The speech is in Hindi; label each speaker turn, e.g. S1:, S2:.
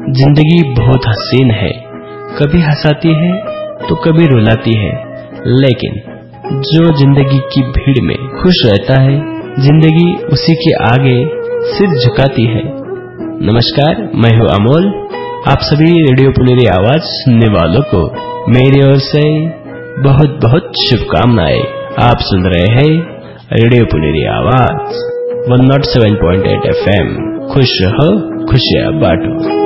S1: जिंदगी बहुत हसीन है, कभी हंसाती है तो कभी रुलाती है, लेकिन जो जिंदगी की भीड़ में खुश रहता है, जिंदगी उसी के आगे सिर झुकाती है। नमस्कार, मैं हूँ अमोल। आप सभी रेडियो पुनेरी आवाज सुनने वालों को मेरी ओर से बहुत बहुत शुभकामनाएं। आप सुन रहे हैं रेडियो पुनेरी आवाज 107.8 FM। खुश रहो, खुशियां बांटो।